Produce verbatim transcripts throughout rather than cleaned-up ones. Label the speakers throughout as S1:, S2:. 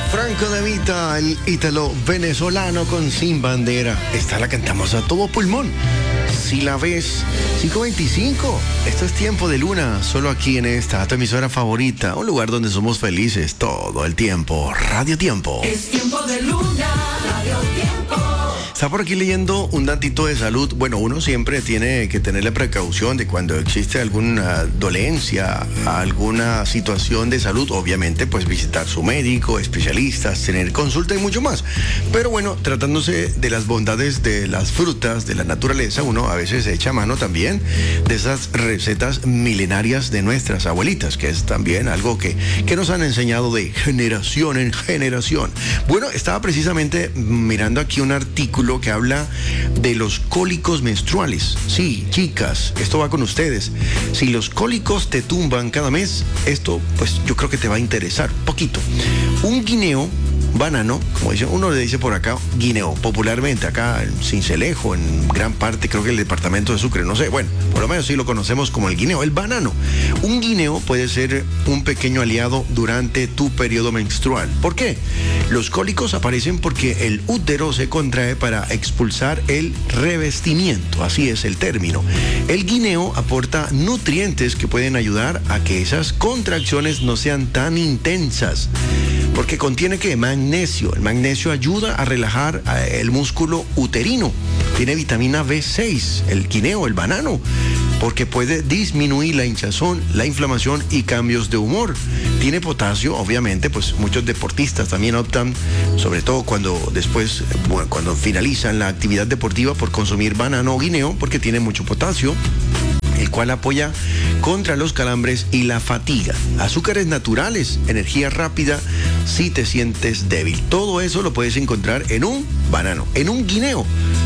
S1: Franco De Vita, el ítalo venezolano con Sin Bandera. Esta la cantamos a todo pulmón. Si la ves, cinco veinticinco. Esto es Tiempo de Luna, solo aquí en esta, tu emisora favorita. Un lugar donde somos felices todo el tiempo. Radio Tiempo.
S2: Es Tiempo de Luna, Radio Tiempo.
S1: Está por aquí leyendo un datito de salud. Bueno, uno siempre tiene que tener la precaución de cuando existe alguna dolencia, alguna situación de salud, obviamente, pues visitar su médico, especialistas, tener consulta y mucho más. Pero bueno, tratándose de las bondades de las frutas, de la naturaleza, uno a veces echa mano también de esas recetas milenarias de nuestras abuelitas, que es también algo que, que nos han enseñado de generación en generación. Bueno, estaba precisamente mirando aquí un artículo que habla de los cólicos menstruales. Sí, chicas, esto va con ustedes. Si los cólicos te tumban cada mes, esto pues yo creo que te va a interesar poquito. Un guineo, banano, como dice, uno le dice por acá, guineo, popularmente acá en Sincelejo, en gran parte, creo que el departamento de Sucre, no sé, bueno, por lo menos sí lo conocemos como el guineo, el banano. Un guineo puede ser un pequeño aliado durante tu periodo menstrual. ¿Por qué? Los cólicos aparecen porque el útero se contrae para expulsar el revestimiento, así es el término. El guineo aporta nutrientes que pueden ayudar a que esas contracciones no sean tan intensas. Porque contiene ¿qué? Magnesio. El magnesio ayuda a relajar el músculo uterino. Tiene vitamina B seis, el guineo, el banano, porque puede disminuir la hinchazón, la inflamación y cambios de humor. Tiene potasio, obviamente, pues muchos deportistas también optan, sobre todo cuando después, bueno, cuando finalizan la actividad deportiva, por consumir banano o guineo, porque tiene mucho potasio, el cual apoya contra los calambres y la fatiga. Azúcares naturales, energía rápida si te sientes débil. Todo eso lo puedes encontrar en un banano, en un guineo.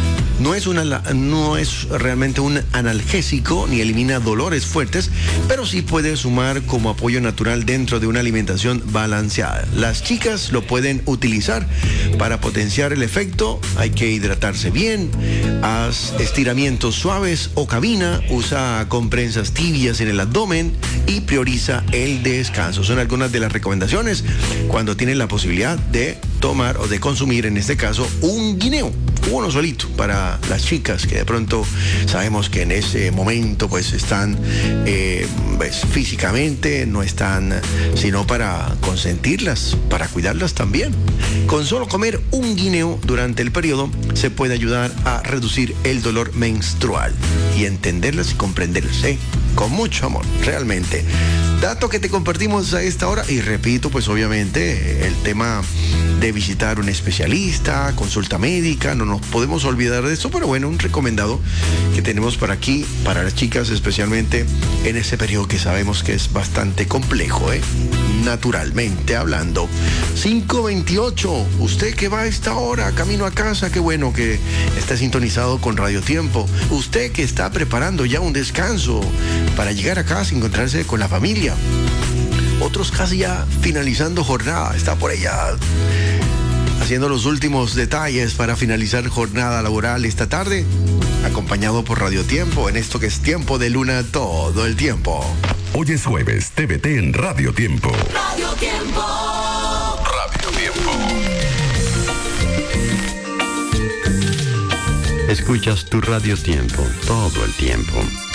S1: No es, una, no es realmente un analgésico ni elimina dolores fuertes, pero sí puede sumar como apoyo natural dentro de una alimentación balanceada. Las chicas lo pueden utilizar para potenciar el efecto. Hay que hidratarse bien, haz estiramientos suaves o camina, usa compresas tibias en el abdomen y prioriza el descanso. Son algunas de las recomendaciones cuando tienen la posibilidad de tomar o de consumir, en este caso, un guineo, uno solito, para las chicas que de pronto sabemos que en ese momento pues están eh, pues, físicamente, no están sino para consentirlas, para cuidarlas también. Con solo comer un guineo durante el periodo se puede ayudar a reducir el dolor menstrual y entenderlas y comprenderlas, ¿eh? Con mucho amor, realmente. Dato que te compartimos a esta hora y repito, pues obviamente el tema de visitar un especialista, consulta médica, no nos podemos olvidar de eso, pero bueno, un recomendado que tenemos para aquí, para las chicas especialmente en ese periodo que sabemos que es bastante complejo, ¿eh? Naturalmente hablando. cinco veintiocho, usted que va a esta hora camino a casa, qué bueno que está sintonizado con Radio Tiempo. Usted que está preparando ya un descanso para llegar a casa y encontrarse con la familia. Otros casi ya finalizando jornada, está por allá haciendo los últimos detalles para finalizar jornada laboral esta tarde, acompañado por Radio Tiempo en esto que es Tiempo de Luna todo el tiempo.
S3: Hoy es jueves, T V T en Radio Tiempo.
S2: Radio Tiempo.
S3: Radio Tiempo.
S4: Escuchas tu Radio Tiempo todo el tiempo.